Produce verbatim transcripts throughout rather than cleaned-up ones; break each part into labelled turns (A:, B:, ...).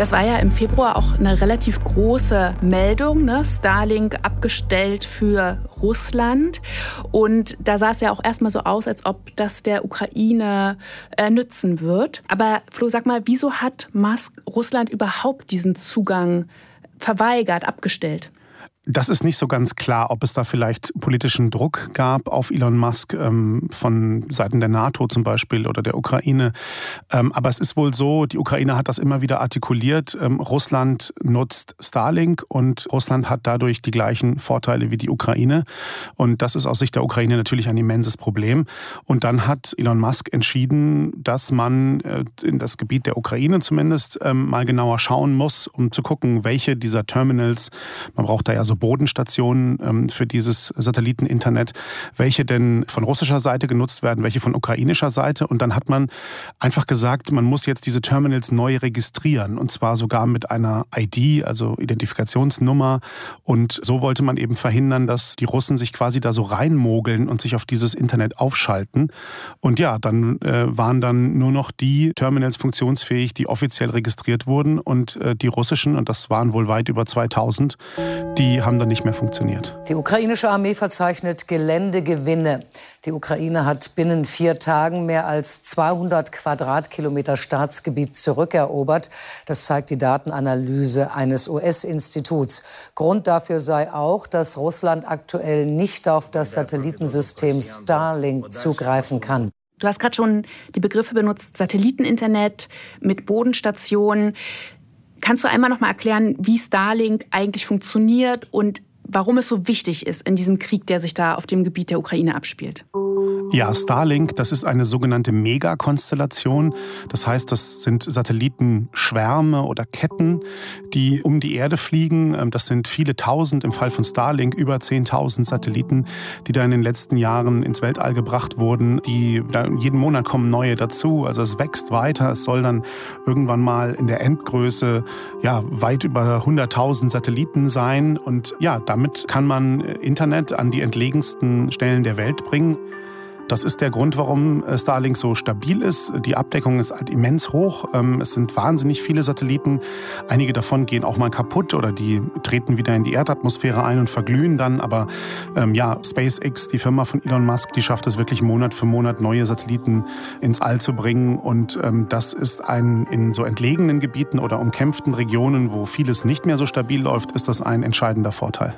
A: Das war ja im Februar auch eine relativ große Meldung, ne? Starlink abgestellt für Russland. Und da sah es ja auch erstmal so aus, als ob das der Ukraine äh, nützen wird. Aber Flo, sag mal, wieso hat Musk Russland überhaupt diesen Zugang verweigert, abgestellt?
B: Das ist nicht so ganz klar, ob es da vielleicht politischen Druck gab auf Elon Musk ähm, von Seiten der NATO zum Beispiel oder der Ukraine. Ähm, aber es ist wohl so, die Ukraine hat das immer wieder artikuliert. Ähm, Russland nutzt Starlink und Russland hat dadurch die gleichen Vorteile wie die Ukraine. Und das ist aus Sicht der Ukraine natürlich ein immenses Problem. Und dann hat Elon Musk entschieden, dass man äh, in das Gebiet der Ukraine zumindest ähm, mal genauer schauen muss, um zu gucken, welche dieser Terminals, man braucht da ja so Bodenstationen ähm, für dieses Satelliteninternet, welche denn von russischer Seite genutzt werden, welche von ukrainischer Seite. Und dann hat man einfach gesagt, man muss jetzt diese Terminals neu registrieren und zwar sogar mit einer I D, also Identifikationsnummer. Und so wollte man eben verhindern, dass die Russen sich quasi da so reinmogeln und sich auf dieses Internet aufschalten. Und ja, dann äh, waren dann nur noch die Terminals funktionsfähig, die offiziell registriert wurden und äh, die russischen, und das waren wohl weit über zweitausend, die haben dann nicht mehr funktioniert.
C: Die ukrainische Armee verzeichnet Geländegewinne. Die Ukraine hat binnen vier Tagen mehr als zweihundert Quadratkilometer Staatsgebiet zurückerobert. Das zeigt die Datenanalyse eines U S-Instituts. Grund dafür sei auch, dass Russland aktuell nicht auf das Satellitensystem Starlink zugreifen kann.
A: Du hast gerade schon die Begriffe benutzt, Satelliteninternet mit Bodenstationen. Kannst du einmal noch mal erklären, wie Starlink eigentlich funktioniert und warum es so wichtig ist in diesem Krieg, der sich da auf dem Gebiet der Ukraine abspielt?
B: Ja, Starlink, das ist eine sogenannte Megakonstellation. Das heißt, das sind Satellitenschwärme oder Ketten, die um die Erde fliegen. Das sind viele Tausend, im Fall von Starlink über zehntausend Satelliten, die da in den letzten Jahren ins Weltall gebracht wurden. Die, da jeden Monat kommen neue dazu. Also es wächst weiter. Es soll dann irgendwann mal in der Endgröße ja, weit über hunderttausend Satelliten sein. Und ja, damit kann man Internet an die entlegensten Stellen der Welt bringen. Das ist der Grund, warum Starlink so stabil ist. Die Abdeckung ist halt immens hoch. Es sind wahnsinnig viele Satelliten. Einige davon gehen auch mal kaputt oder die treten wieder in die Erdatmosphäre ein und verglühen dann. Aber ähm, ja, SpaceX, die Firma von Elon Musk, die schafft es wirklich Monat für Monat, neue Satelliten ins All zu bringen. Und ähm, das ist ein, in so entlegenen Gebieten oder umkämpften Regionen, wo vieles nicht mehr so stabil läuft, ist das ein entscheidender Vorteil.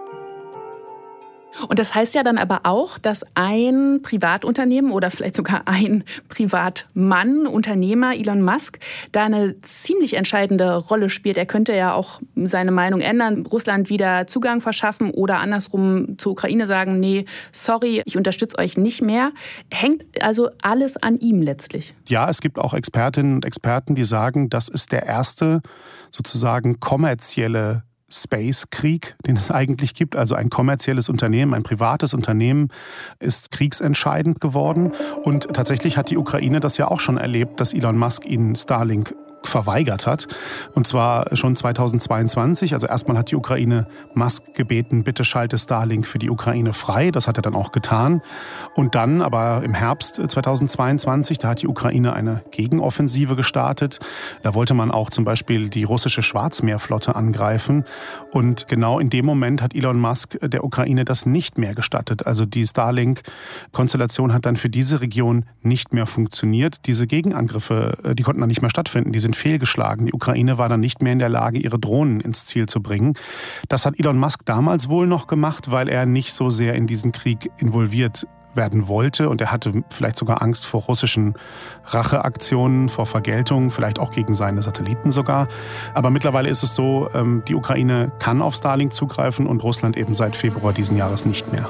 A: Und das heißt ja dann aber auch, dass ein Privatunternehmen oder vielleicht sogar ein Privatmann, Unternehmer, Elon Musk, da eine ziemlich entscheidende Rolle spielt. Er könnte ja auch seine Meinung ändern, Russland wieder Zugang verschaffen oder andersrum zur Ukraine sagen, nee, sorry, ich unterstütze euch nicht mehr. Hängt also alles an ihm letztlich.
B: Ja, es gibt auch Expertinnen und Experten, die sagen, das ist der erste sozusagen kommerzielle Space-Krieg, den es eigentlich gibt. Also ein kommerzielles Unternehmen, ein privates Unternehmen ist kriegsentscheidend geworden. Und tatsächlich hat die Ukraine das ja auch schon erlebt, dass Elon Musk ihnen Starlink verweigert hat. Und zwar schon zweitausendzweiundzwanzig. Also erstmal hat die Ukraine Musk gebeten, bitte schalte Starlink für die Ukraine frei. Das hat er dann auch getan. Und dann aber im Herbst zweitausendzweiundzwanzig, da hat die Ukraine eine Gegenoffensive gestartet. Da wollte man auch zum Beispiel die russische Schwarzmeerflotte angreifen. Und genau in dem Moment hat Elon Musk der Ukraine das nicht mehr gestattet. Also die Starlink-Konstellation hat dann für diese Region nicht mehr funktioniert. Diese Gegenangriffe, die konnten dann nicht mehr stattfinden. Die sind fehlgeschlagen. Die Ukraine war dann nicht mehr in der Lage, ihre Drohnen ins Ziel zu bringen. Das hat Elon Musk damals wohl noch gemacht, weil er nicht so sehr in diesen Krieg involviert werden wollte. Und er hatte vielleicht sogar Angst vor russischen Racheaktionen, vor Vergeltung, vielleicht auch gegen seine Satelliten sogar. Aber mittlerweile ist es so, die Ukraine kann auf Starlink zugreifen und Russland eben seit Februar diesen Jahres nicht mehr.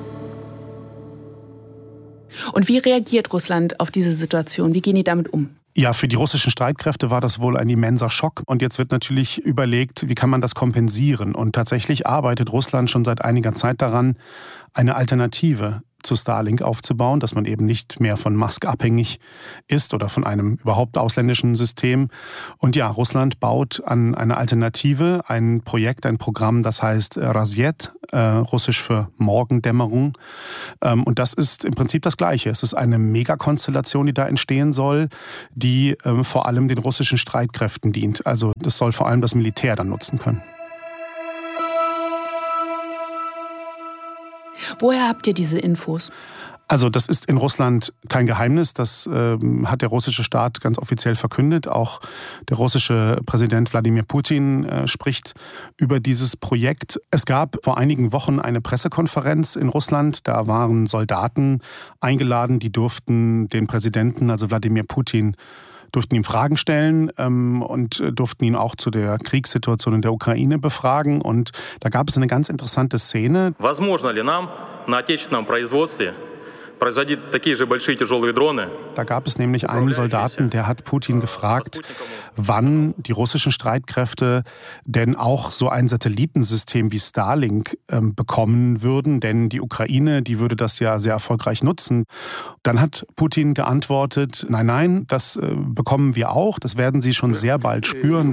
A: Und wie reagiert Russland auf diese Situation? Wie gehen die damit um?
B: Ja, für die russischen Streitkräfte war das wohl ein immenser Schock. Und jetzt wird natürlich überlegt, wie kann man das kompensieren? Und tatsächlich arbeitet Russland schon seit einiger Zeit daran, eine Alternative zu Starlink aufzubauen, dass man eben nicht mehr von Musk abhängig ist oder von einem überhaupt ausländischen System. Und ja, Russland baut an eine Alternative, ein Projekt, ein Programm, das heißt Razvet, äh, russisch für Morgendämmerung. Ähm, und das ist im Prinzip das Gleiche. Es ist eine Megakonstellation, die da entstehen soll, die ähm, vor allem den russischen Streitkräften dient. Also das soll vor allem das Militär dann nutzen können.
A: Woher habt ihr diese Infos?
B: Also das ist in Russland kein Geheimnis, das äh, hat der russische Staat ganz offiziell verkündet. Auch der russische Präsident Wladimir Putin äh, spricht über dieses Projekt. Es gab vor einigen Wochen eine Pressekonferenz in Russland, da waren Soldaten eingeladen, die durften den Präsidenten, also Wladimir Putin, durften ihm Fragen stellen ähm, und durften ihn auch zu der Kriegssituation in der Ukraine befragen. Und da gab es eine ganz interessante Szene.
D: Возможно ли нам на отечественном производстве производить такие же большие тяжелые дроны?
B: Da gab es nämlich einen Soldaten, der hat Putin gefragt, wann die russischen Streitkräfte denn auch so ein Satellitensystem wie Starlink ähm, bekommen würden, denn die Ukraine, die würde das ja sehr erfolgreich nutzen. Dann hat Putin geantwortet, nein, nein, das äh, bekommen wir auch, das werden sie schon sehr bald spüren.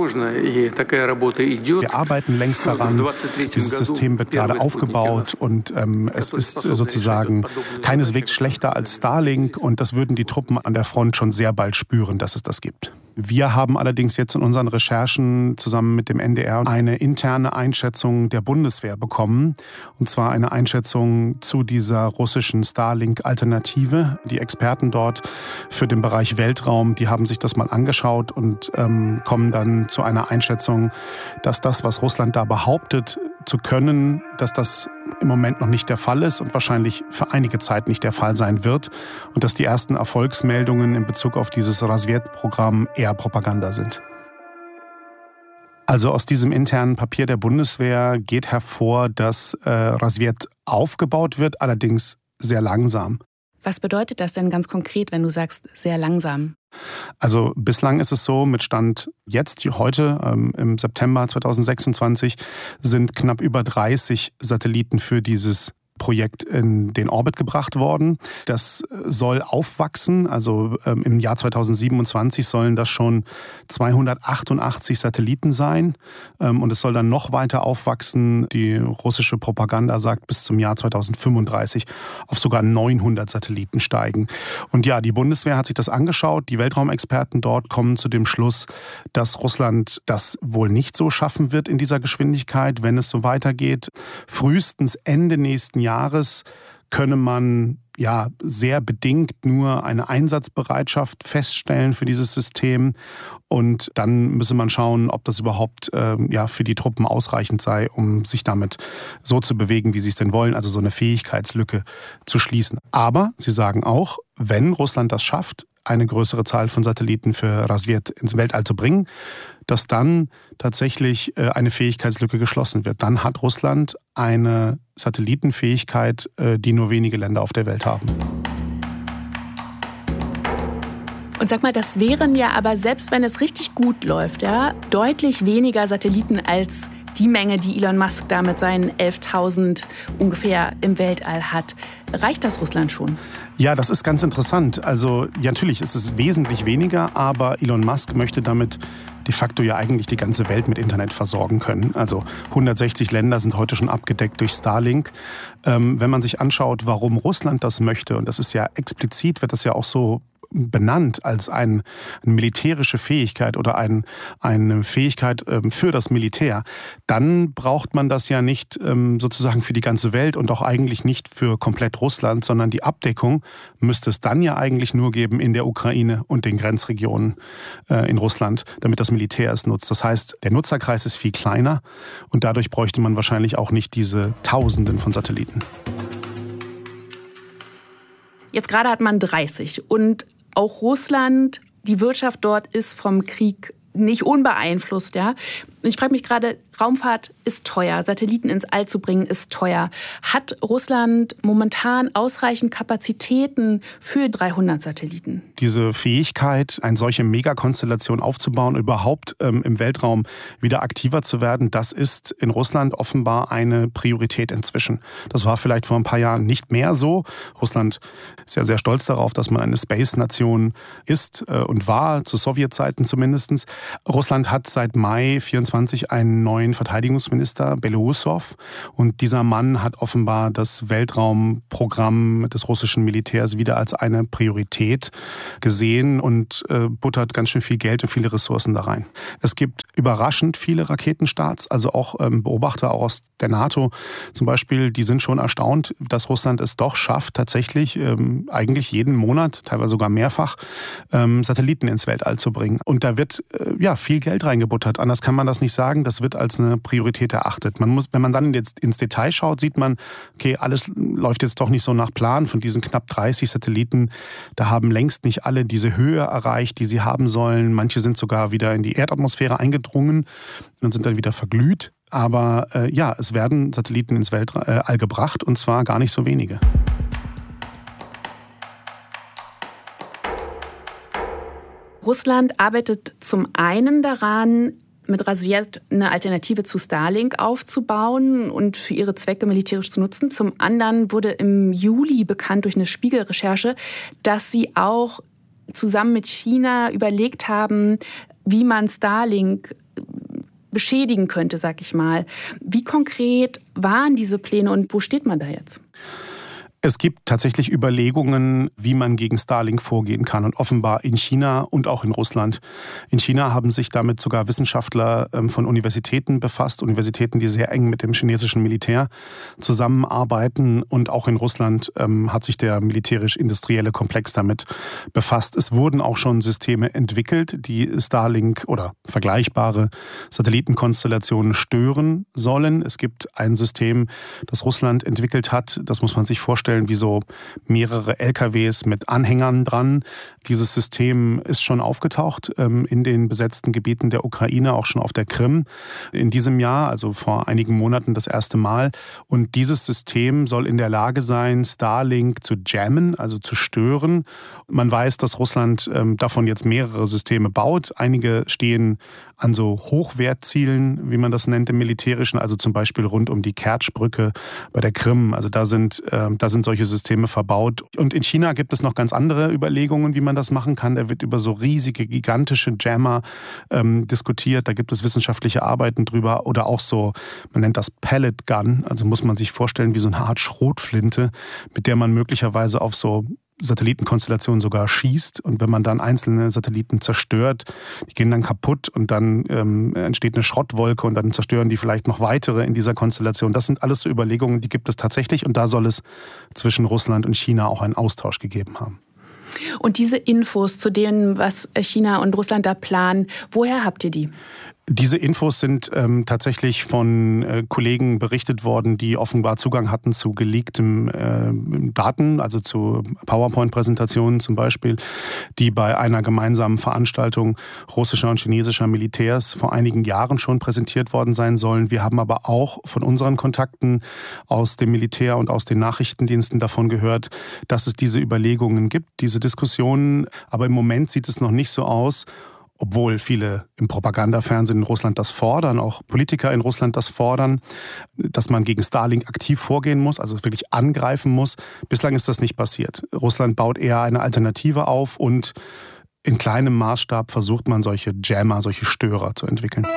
B: Wir arbeiten längst daran, dieses System wird gerade aufgebaut und ähm, es ist sozusagen keineswegs schlechter als Starlink und das würden die Truppen an der Front schon sehr bald spüren, dass es das gibt. Wir haben allerdings jetzt in unseren Recherchen zusammen mit dem N D R eine interne Einschätzung der Bundeswehr bekommen. Und zwar eine Einschätzung zu dieser russischen Starlink-Alternative. Die Experten dort für den Bereich Weltraum, die haben sich das mal angeschaut und ähm, kommen dann zu einer Einschätzung, dass das, was Russland da behauptet zu können, dass das im Moment noch nicht der Fall ist und wahrscheinlich für einige Zeit nicht der Fall sein wird und dass die ersten Erfolgsmeldungen in Bezug auf dieses Razvet-Programm eher Propaganda sind. Also aus diesem internen Papier der Bundeswehr geht hervor, dass äh, Razvet aufgebaut wird, allerdings sehr langsam.
A: Was bedeutet das denn ganz konkret, wenn du sagst, sehr langsam?
B: Also bislang ist es so, mit Stand jetzt, heute ähm, im September zweitausendsechsundzwanzig, sind knapp über dreißig Satelliten für dieses Projekt in den Orbit gebracht worden. Das soll aufwachsen, also ähm, im Jahr zweitausendsiebenundzwanzig sollen das schon zweihundertachtundachtzig Satelliten sein ähm, und es soll dann noch weiter aufwachsen. Die russische Propaganda sagt bis zum Jahr zweitausendfünfunddreißig auf sogar neunhundert Satelliten steigen. Und ja, die Bundeswehr hat sich das angeschaut. Die Weltraumexperten dort kommen zu dem Schluss, dass Russland das wohl nicht so schaffen wird in dieser Geschwindigkeit, wenn es so weitergeht. Frühestens Ende nächsten Jahres könne man ja sehr bedingt nur eine Einsatzbereitschaft feststellen für dieses System und dann müsse man schauen, ob das überhaupt äh, ja für die Truppen ausreichend sei, um sich damit so zu bewegen, wie sie es denn wollen, also so eine Fähigkeitslücke zu schließen. Aber sie sagen auch, wenn Russland das schafft, eine größere Zahl von Satelliten für Razvet ins Weltall zu bringen, dass dann tatsächlich eine Fähigkeitslücke geschlossen wird. Dann hat Russland eine Satellitenfähigkeit, die nur wenige Länder auf der Welt haben.
A: Und sag mal, das wären ja aber, selbst wenn es richtig gut läuft, ja, deutlich weniger Satelliten als die Menge, die Elon Musk da mit seinen elftausend ungefähr im Weltall hat. Reicht das Russland schon?
B: Ja, das ist ganz interessant. Also ja, natürlich ist es wesentlich weniger, aber Elon Musk möchte damit de facto ja eigentlich die ganze Welt mit Internet versorgen können. Also hundertsechzig Länder sind heute schon abgedeckt durch Starlink. Ähm, wenn man sich anschaut, warum Russland das möchte, und das ist ja explizit, wird das ja auch so benannt als ein, eine militärische Fähigkeit oder ein, eine Fähigkeit ähm, für das Militär, dann braucht man das ja nicht ähm, sozusagen für die ganze Welt und auch eigentlich nicht für komplett Russland, sondern die Abdeckung müsste es dann ja eigentlich nur geben in der Ukraine und den Grenzregionen äh, in Russland, damit das Militär es nutzt. Das heißt, der Nutzerkreis ist viel kleiner und dadurch bräuchte man wahrscheinlich auch nicht diese Tausenden von Satelliten.
A: Jetzt gerade hat man dreißig und auch Russland, die Wirtschaft dort ist vom Krieg nicht unbeeinflusst. Ja? Und ich frage mich gerade, Raumfahrt ist teuer, Satelliten ins All zu bringen ist teuer. Hat Russland momentan ausreichend Kapazitäten für dreihundert Satelliten?
B: Diese Fähigkeit, eine solche Megakonstellation aufzubauen, überhaupt ähm, im Weltraum wieder aktiver zu werden, das ist in Russland offenbar eine Priorität inzwischen. Das war vielleicht vor ein paar Jahren nicht mehr so. Russland ist ja sehr stolz darauf, dass man eine Space-Nation ist äh, und war, zu Sowjetzeiten zumindest. Russland hat seit Mai vierundzwanzig einen neuen Verteidigungsminister, Belousov. Und dieser Mann hat offenbar das Weltraumprogramm des russischen Militärs wieder als eine Priorität gesehen und äh, buttert ganz schön viel Geld und viele Ressourcen da rein. Es gibt überraschend viele Raketenstarts, also auch ähm, Beobachter auch aus der NATO zum Beispiel, die sind schon erstaunt, dass Russland es doch schafft, tatsächlich ähm, eigentlich jeden Monat, teilweise sogar mehrfach, ähm, Satelliten ins Weltall zu bringen. Und da wird äh, ja viel Geld reingebuttert. Anders kann man das nicht sagen. Das wird als eine Priorität erachtet. Man muss, wenn man dann jetzt ins Detail schaut, sieht man, okay, alles läuft jetzt doch nicht so nach Plan. Von diesen knapp dreißig Satelliten, da haben längst nicht alle diese Höhe erreicht, die sie haben sollen. Manche sind sogar wieder in die Erdatmosphäre eingedrungen und sind dann wieder verglüht. Aber äh, ja, es werden Satelliten ins Weltall gebracht und zwar gar nicht so wenige.
A: Russland arbeitet zum einen daran, mit Rasyet eine Alternative zu Starlink aufzubauen und für ihre Zwecke militärisch zu nutzen. Zum anderen wurde im Juli bekannt durch eine Spiegel-Recherche, dass sie auch zusammen mit China überlegt haben, wie man Starlink beschädigen könnte, sag ich mal. Wie konkret waren diese Pläne und wo steht man da jetzt?
B: Es gibt tatsächlich Überlegungen, wie man gegen Starlink vorgehen kann. Und offenbar in China und auch in Russland. In China haben sich damit sogar Wissenschaftler von Universitäten befasst. Universitäten, die sehr eng mit dem chinesischen Militär zusammenarbeiten. Und auch in Russland ähm, hat sich der militärisch-industrielle Komplex damit befasst. Es wurden auch schon Systeme entwickelt, die Starlink oder vergleichbare Satellitenkonstellationen stören sollen. Es gibt ein System, das Russland entwickelt hat. Das muss man sich vorstellen, wie so mehrere L K Ws mit Anhängern dran. Dieses System ist schon aufgetaucht ähm, in den besetzten Gebieten der Ukraine, auch schon auf der Krim in diesem Jahr, also vor einigen Monaten das erste Mal. Und dieses System soll in der Lage sein, Starlink zu jammen, also zu stören. Man weiß, dass Russland ähm, davon jetzt mehrere Systeme baut. Einige stehen an so Hochwertzielen, wie man das nennt im Militärischen, also zum Beispiel rund um die Kertsch-Brücke bei der Krim. Also da sind, äh, da sind solche Systeme verbaut. Und in China gibt es noch ganz andere Überlegungen, wie man das machen kann. Da wird über so riesige, gigantische Jammer ähm, diskutiert. Da gibt es wissenschaftliche Arbeiten drüber. Oder auch so, man nennt das Pellet Gun. Also muss man sich vorstellen wie so eine Art Schrotflinte, mit der man möglicherweise auf so Satellitenkonstellationen sogar schießt. Und wenn man dann einzelne Satelliten zerstört, die gehen dann kaputt und dann ähm, entsteht eine Schrottwolke und dann zerstören die vielleicht noch weitere in dieser Konstellation. Das sind alles so Überlegungen, die gibt es tatsächlich und da soll es zwischen Russland und China auch einen Austausch gegeben haben.
A: Und diese Infos zu dem, was China und Russland da planen, woher habt ihr die?
B: Diese Infos sind ähm, tatsächlich von äh, Kollegen berichtet worden, die offenbar Zugang hatten zu geleakten äh, Daten, also zu PowerPoint-Präsentationen zum Beispiel, die bei einer gemeinsamen Veranstaltung russischer und chinesischer Militärs vor einigen Jahren schon präsentiert worden sein sollen. Wir haben aber auch von unseren Kontakten aus dem Militär und aus den Nachrichtendiensten davon gehört, dass es diese Überlegungen gibt, diese Diskussionen. Aber im Moment sieht es noch nicht so aus, obwohl viele im Propagandafernsehen in Russland das fordern, auch Politiker in Russland das fordern, dass man gegen Starlink aktiv vorgehen muss, also wirklich angreifen muss. Bislang ist das nicht passiert. Russland baut eher eine Alternative auf und in kleinem Maßstab versucht man solche Jammer, solche Störer zu entwickeln.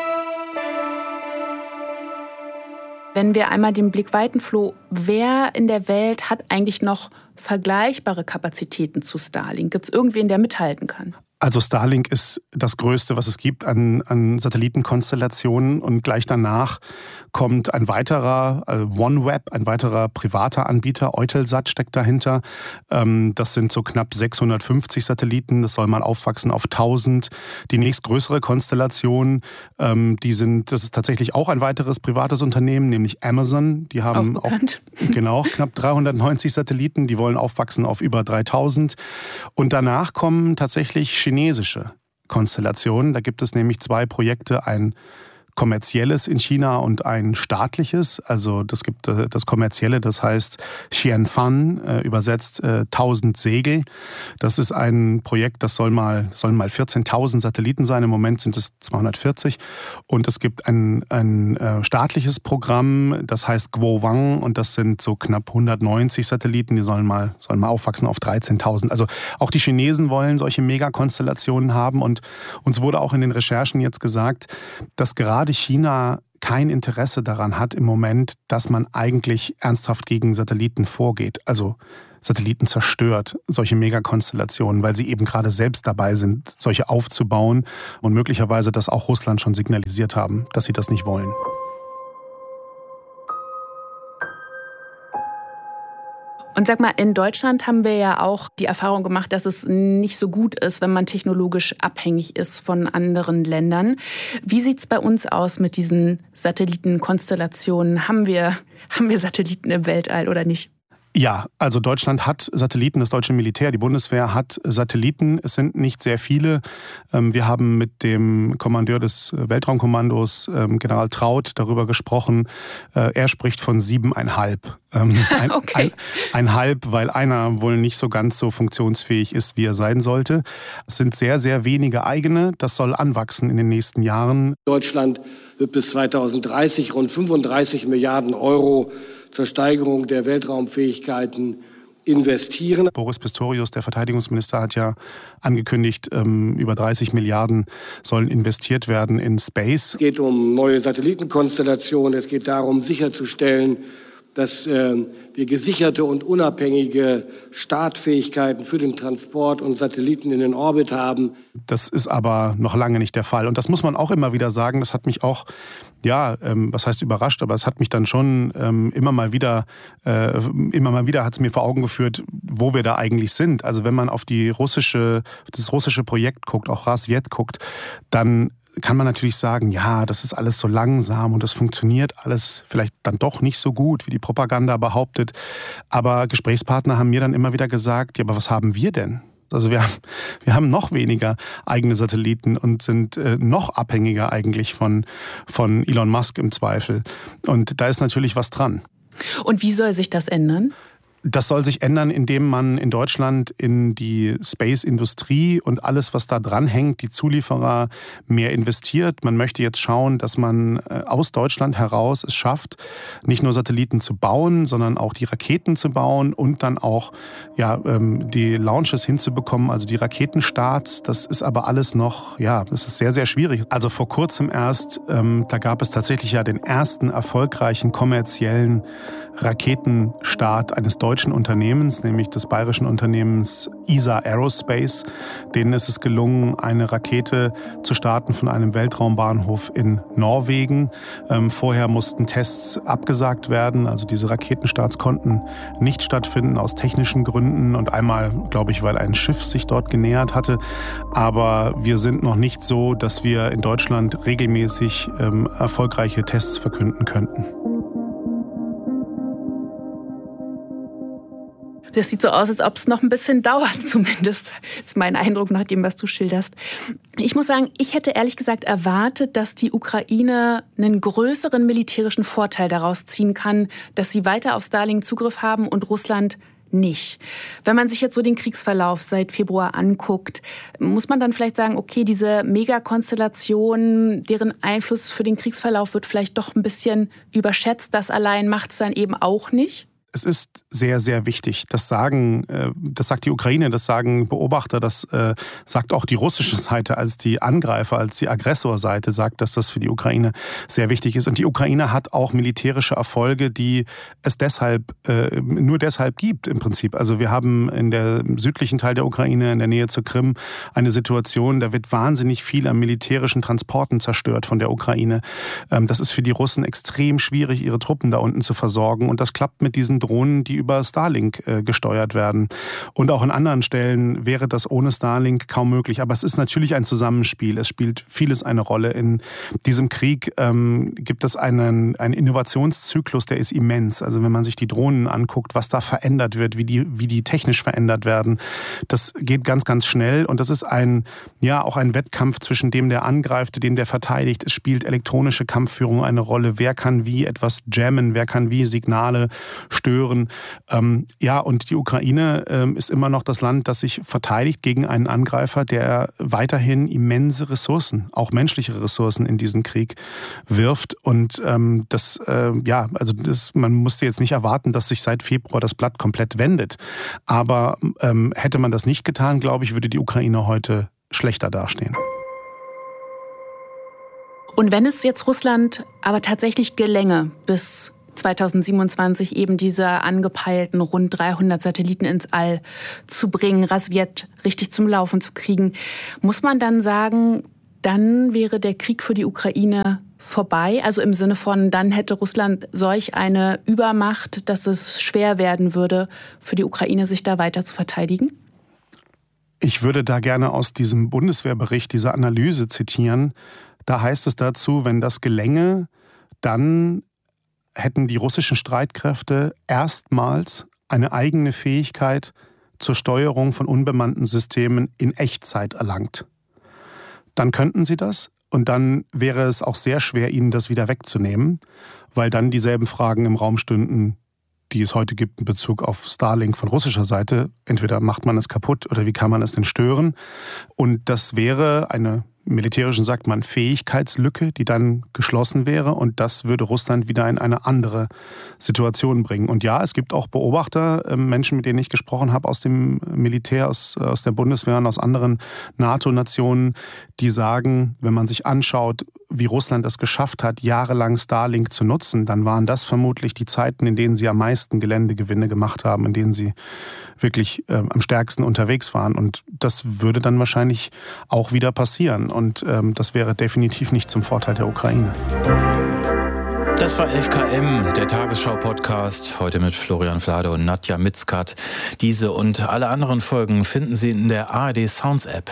A: Wenn wir einmal den Blick weiten, Flo, wer in der Welt hat eigentlich noch vergleichbare Kapazitäten zu Starlink? Gibt es irgendwen, der mithalten kann?
B: Also Starlink ist das Größte, was es gibt an, an Satellitenkonstellationen und gleich danach kommt ein weiterer, also OneWeb, ein weiterer privater Anbieter, Eutelsat steckt dahinter. Ähm, das sind so knapp sechshundertfünfzig Satelliten, das soll mal aufwachsen auf tausend. Die nächstgrößere Konstellation, ähm, die sind, das ist tatsächlich auch ein weiteres privates Unternehmen, nämlich Amazon. Die haben auch, genau, knapp dreihundertneunzig Satelliten, die wollen aufwachsen auf über dreitausend. Und danach kommen tatsächlich chinesische Konstellationen. Da gibt es nämlich zwei Projekte, ein kommerzielles in China und ein staatliches. Also das gibt das kommerzielle, das heißt Xianfan, äh, übersetzt äh, tausend Segel. Das ist ein Projekt, das soll mal, sollen mal vierzehntausend Satelliten sein. Im Moment sind es zweihundertvierzig. Und es gibt ein, ein äh, staatliches Programm, das heißt Guowang, und das sind so knapp hundertneunzig Satelliten. Die sollen mal, sollen mal aufwachsen auf dreizehntausend. Also auch die Chinesen wollen solche Megakonstellationen haben. Und uns wurde auch in den Recherchen jetzt gesagt, dass gerade China kein Interesse daran hat im Moment, dass man eigentlich ernsthaft gegen Satelliten vorgeht. Also Satelliten zerstört, solche Megakonstellationen, weil sie eben gerade selbst dabei sind, solche aufzubauen und möglicherweise das auch Russland schon signalisiert haben, dass sie das nicht wollen.
A: Und sag mal, in Deutschland haben wir ja auch die Erfahrung gemacht, dass es nicht so gut ist, wenn man technologisch abhängig ist von anderen Ländern. Wie sieht es bei uns aus mit diesen Satellitenkonstellationen? Haben wir, haben wir Satelliten im Weltall oder nicht?
B: Ja, also Deutschland hat Satelliten, das deutsche Militär, die Bundeswehr hat Satelliten. Es sind nicht sehr viele. Wir haben mit dem Kommandeur des Weltraumkommandos, General Traut, darüber gesprochen. Er spricht von siebeneinhalb. Ein,
A: okay.
B: ein, ein halb, weil einer wohl nicht so ganz so funktionsfähig ist, wie er sein sollte. Es sind sehr, sehr wenige eigene. Das soll anwachsen in den nächsten Jahren.
E: Deutschland wird bis zweitausenddreißig rund fünfunddreißig Milliarden Euro zur Steigerung der Weltraumfähigkeiten investieren.
B: Boris Pistorius, der Verteidigungsminister, hat ja angekündigt, über dreißig Milliarden sollen investiert werden in Space.
E: Es geht um neue Satellitenkonstellationen. Es geht darum, sicherzustellen, dass äh, wir gesicherte und unabhängige Startfähigkeiten für den Transport und Satelliten in den Orbit haben.
B: Das ist aber noch lange nicht der Fall. Und das muss man auch immer wieder sagen. Das hat mich auch, ja, ähm, was heißt überrascht, aber es hat mich dann schon ähm, immer mal wieder, äh, immer mal wieder hat es mir vor Augen geführt, wo wir da eigentlich sind. Also wenn man auf die russische, das russische Projekt guckt, auch Rasvet guckt, dann kann man natürlich sagen, ja, das ist alles so langsam und das funktioniert alles vielleicht dann doch nicht so gut, wie die Propaganda behauptet. Aber Gesprächspartner haben mir dann immer wieder gesagt, ja, aber was haben wir denn? Also wir haben, wir haben noch weniger eigene Satelliten und sind äh, noch abhängiger eigentlich von, von Elon Musk im Zweifel. Und da ist natürlich was dran.
A: Und wie soll sich das ändern?
B: Das soll sich ändern, indem man in Deutschland in die Space-Industrie und alles, was da dran hängt, die Zulieferer, mehr investiert. Man möchte jetzt schauen, dass man aus Deutschland heraus es schafft, nicht nur Satelliten zu bauen, sondern auch die Raketen zu bauen und dann auch ja, die Launches hinzubekommen, also die Raketenstarts. Das ist aber alles noch, ja, das ist sehr, sehr schwierig. Also vor kurzem erst, ähm, da gab es tatsächlich ja den ersten erfolgreichen kommerziellen Raketenstart eines deutschen Unternehmens, nämlich des bayerischen Unternehmens E S A Aerospace. Denen ist es gelungen, eine Rakete zu starten von einem Weltraumbahnhof in Norwegen. Ähm, vorher mussten Tests abgesagt werden, also diese Raketenstarts konnten nicht stattfinden aus technischen Gründen und einmal, glaube ich, weil ein Schiff sich dort genähert hatte. Aber wir sind noch nicht so, dass wir in Deutschland regelmäßig ähm, erfolgreiche Tests verkünden könnten.
A: Das sieht so aus, als ob es noch ein bisschen dauert, zumindest. Das ist mein Eindruck nach dem, was du schilderst. Ich muss sagen, ich hätte ehrlich gesagt erwartet, dass die Ukraine einen größeren militärischen Vorteil daraus ziehen kann, dass sie weiter auf Starlink Zugriff haben und Russland nicht. Wenn man sich jetzt so den Kriegsverlauf seit Februar anguckt, muss man dann vielleicht sagen, okay, diese Megakonstellation, deren Einfluss für den Kriegsverlauf wird vielleicht doch ein bisschen überschätzt. Das allein macht es dann eben auch nicht.
B: Es ist sehr, sehr wichtig. Das sagen, das sagt die Ukraine, das sagen Beobachter, das sagt auch die russische Seite als die Angreifer, als die Aggressorseite sagt, dass das für die Ukraine sehr wichtig ist. Und die Ukraine hat auch militärische Erfolge, die es deshalb, nur deshalb gibt im Prinzip. Also wir haben in der südlichen Teil der Ukraine, in der Nähe zur Krim, eine Situation, da wird wahnsinnig viel an militärischen Transporten zerstört von der Ukraine. Das ist für die Russen extrem schwierig, ihre Truppen da unten zu versorgen. Und das klappt mit diesen sind Drohnen, die über Starlink äh, gesteuert werden. Und auch an anderen Stellen wäre das ohne Starlink kaum möglich. Aber es ist natürlich ein Zusammenspiel. Es spielt vieles eine Rolle. In diesem Krieg ähm, gibt es einen, einen Innovationszyklus, der ist immens. Also wenn man sich die Drohnen anguckt, was da verändert wird, wie die, wie die technisch verändert werden, das geht ganz, ganz schnell. Und das ist ein, ja, auch ein Wettkampf zwischen dem, der angreift, dem, der verteidigt. Es spielt elektronische Kampfführung eine Rolle. Wer kann wie etwas jammen? Wer kann wie Signale stören? Ähm, ja, und die Ukraine ähm, ist immer noch das Land, das sich verteidigt gegen einen Angreifer, der weiterhin immense Ressourcen, auch menschliche Ressourcen in diesen Krieg wirft. Und ähm, das, äh, ja, also das, man musste jetzt nicht erwarten, dass sich seit Februar das Blatt komplett wendet. Aber ähm, hätte man das nicht getan, glaube ich, würde die Ukraine heute schlechter dastehen.
A: Und wenn es jetzt Russland aber tatsächlich gelänge, bis zweitausendsiebenundzwanzig eben diese angepeilten rund dreihundert Satelliten ins All zu bringen, Rasvet richtig zum Laufen zu kriegen, muss man dann sagen, dann wäre der Krieg für die Ukraine vorbei? Also im Sinne von, dann hätte Russland solch eine Übermacht, dass es schwer werden würde, für die Ukraine sich da weiter zu verteidigen?
B: Ich würde da gerne aus diesem Bundeswehrbericht diese Analyse zitieren. Da heißt es dazu, wenn das gelänge, dann hätten die russischen Streitkräfte erstmals eine eigene Fähigkeit zur Steuerung von unbemannten Systemen in Echtzeit erlangt. Dann könnten sie das und dann wäre es auch sehr schwer, ihnen das wieder wegzunehmen, weil dann dieselben Fragen im Raum stünden, die es heute gibt in Bezug auf Starlink von russischer Seite. Entweder macht man es kaputt oder wie kann man es denn stören? Und das wäre eine, im Militärischen sagt man, Fähigkeitslücke, die dann geschlossen wäre. Und das würde Russland wieder in eine andere Situation bringen. Und ja, es gibt auch Beobachter, Menschen, mit denen ich gesprochen habe, aus dem Militär, aus, aus der Bundeswehr und aus anderen NATO-Nationen, die sagen, wenn man sich anschaut, wie Russland es geschafft hat, jahrelang Starlink zu nutzen, dann waren das vermutlich die Zeiten, in denen sie am meisten Geländegewinne gemacht haben, in denen sie wirklich äh, am stärksten unterwegs waren. Und das würde dann wahrscheinlich auch wieder passieren. Und ähm, das wäre definitiv nicht zum Vorteil der Ukraine.
F: Das war F K M, der Tagesschau-Podcast, heute mit Florian Flade und Nadja Mitzkat. Diese und alle anderen Folgen finden Sie in der A R D Sounds App.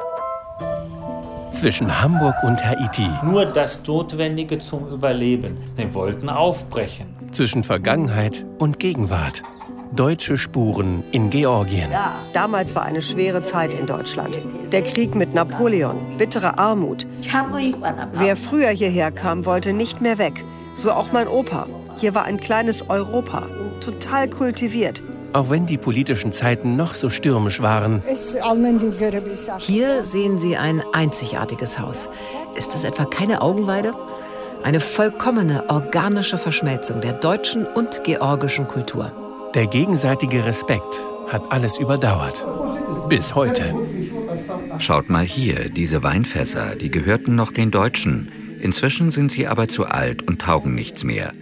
G: Zwischen Hamburg und Haiti.
H: Nur das Notwendige zum Überleben. Sie wollten aufbrechen.
G: Zwischen Vergangenheit und Gegenwart. Deutsche Spuren in Georgien.
I: Ja, damals war eine schwere Zeit in Deutschland. Der Krieg mit Napoleon, bittere Armut. Wer früher hierher kam, wollte nicht mehr weg. So auch mein Opa. Hier war ein kleines Europa, total kultiviert.
G: Auch wenn die politischen Zeiten noch so stürmisch waren.
J: Hier sehen Sie ein einzigartiges Haus. Ist es etwa keine Augenweide? Eine vollkommene organische Verschmelzung der deutschen und georgischen Kultur.
G: Der gegenseitige Respekt hat alles überdauert. Bis heute.
K: Schaut mal hier, diese Weinfässer, die gehörten noch den Deutschen. Inzwischen sind sie aber zu alt und taugen nichts mehr.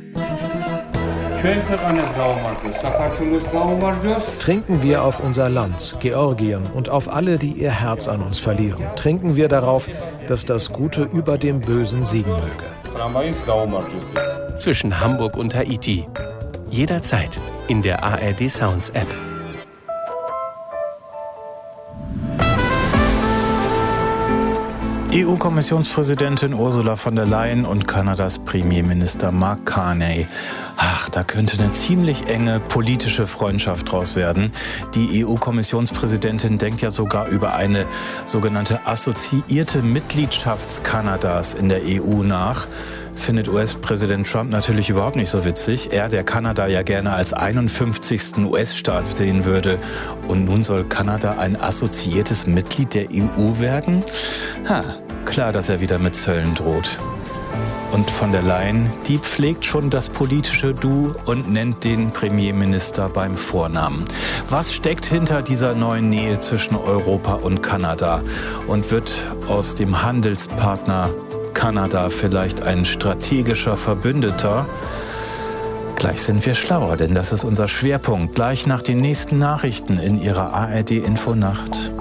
L: Trinken wir auf unser Land, Georgien, und auf alle, die ihr Herz an uns verlieren. Trinken wir darauf, dass das Gute über dem Bösen siegen möge.
G: Zwischen Hamburg und Haiti. Jederzeit in der A R D Sounds App.
F: E U-Kommissionspräsidentin Ursula von der Leyen und Kanadas Premierminister Mark Carney. Ach, da könnte eine ziemlich enge politische Freundschaft draus werden. Die E U-Kommissionspräsidentin denkt ja sogar über eine sogenannte assoziierte Mitgliedschaft Kanadas in der E U nach. Findet U S-Präsident Trump natürlich überhaupt nicht so witzig. Er, der Kanada ja gerne als einundfünfzigsten U S-Staat sehen würde. Und nun soll Kanada ein assoziiertes Mitglied der E U werden? Ha, klar, dass er wieder mit Zöllen droht. Und von der Leyen, die pflegt schon das politische Du und nennt den Premierminister beim Vornamen. Was steckt hinter dieser neuen Nähe zwischen Europa und Kanada? Und wird aus dem Handelspartner Kanada vielleicht ein strategischer Verbündeter? Gleich sind wir schlauer, denn das ist unser Schwerpunkt. Gleich nach den nächsten Nachrichten in Ihrer A R D Infonacht.